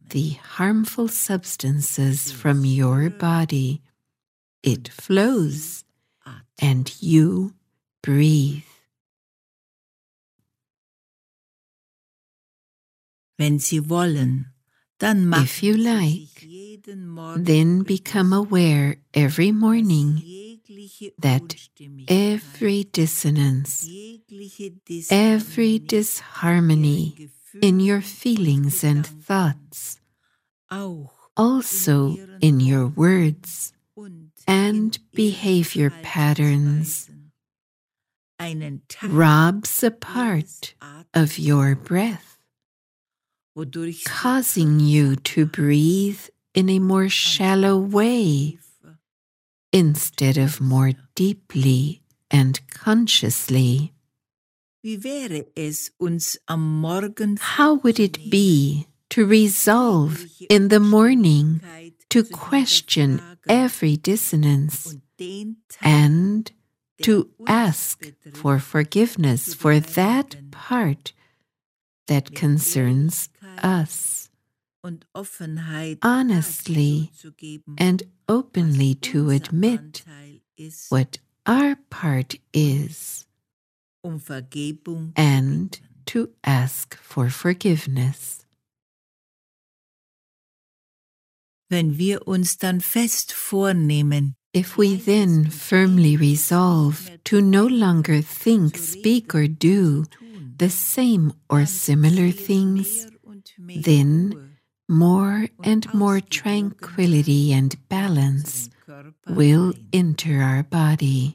the harmful substances from your body. It flows, and you breathe. Wenn Sie wollen, dann If you like, then become aware every morning that every dissonance, every disharmony in your feelings and thoughts, also in your words and behavior patterns, robs a part of your breath, causing you to breathe in a more shallow way instead of more deeply and consciously. How would it be to resolve in the morning to question every dissonance and to ask for forgiveness for that part that concerns us, honestly and openly to admit what our part is, and to ask for forgiveness? Wenn wir uns dann fest vornehmen, if we then firmly resolve to no longer think, speak, or do the same or similar things, then more and more tranquility and balance will enter our body.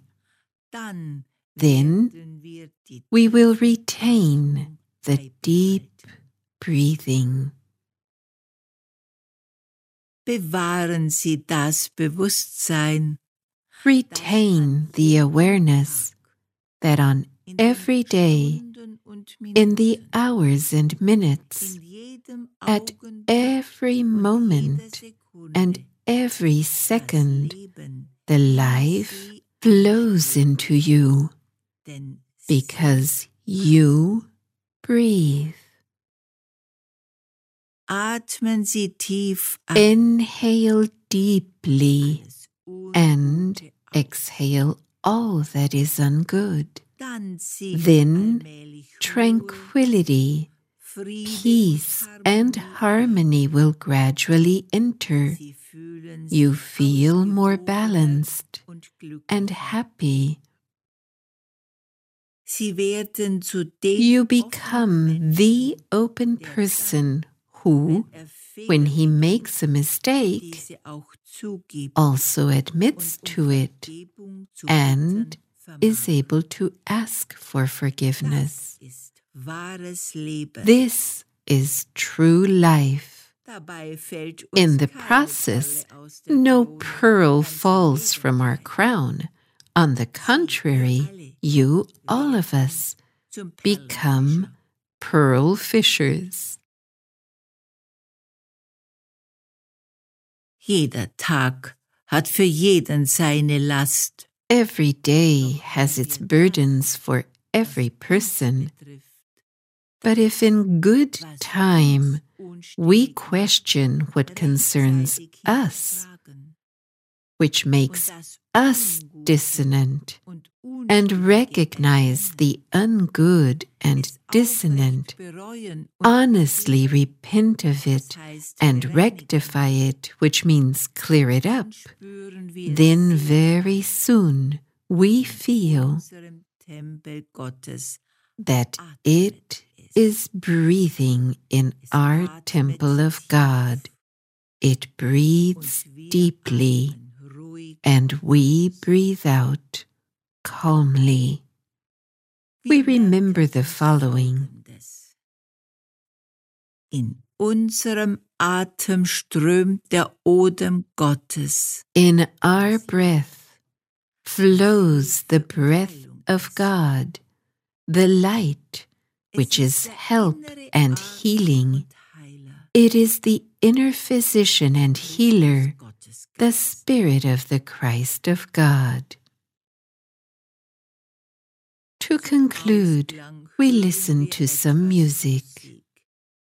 Then we will retain the deep breathing. Bewahren Sie das Bewusstsein. Retain the awareness that on every day, in the hours and minutes, at every moment and every second, the life flows into you because you breathe. Atmen Sie tief ein. Inhale deeply and exhale all that is ungood. Then tranquility, peace, and harmony will gradually enter. You feel more balanced and happy. You become the open person who, when he makes a mistake, also admits to it and is able to ask for forgiveness. This is true life. In the process, no pearl falls from our crown. On the contrary, you, all of us, become pearl fishers. Jeder Tag hat für jeden seine Last. Every day has its burdens for every person. But if in good time we question what concerns us, which makes us dissonant, and recognize the ungood and dissonant, honestly repent of it and rectify it, which means clear it up, then very soon we feel that it is breathing in our temple of God. It breathes deeply, and we breathe out calmly. We remember the following. In unserem Atem strömt der Odem Gottes. In our breath flows the breath of God, the light, which is help and healing. It is the inner physician and healer, the Spirit of the Christ of God. To conclude, we listen to some music.